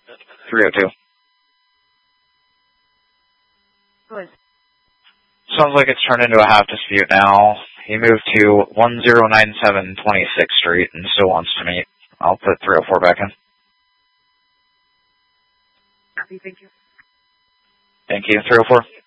302. Good. Sounds like it's turned into a half dispute now. He moved to 1097 26th Street and still wants to meet. I'll put 304 back in. Copy, thank you. Thank you. 304.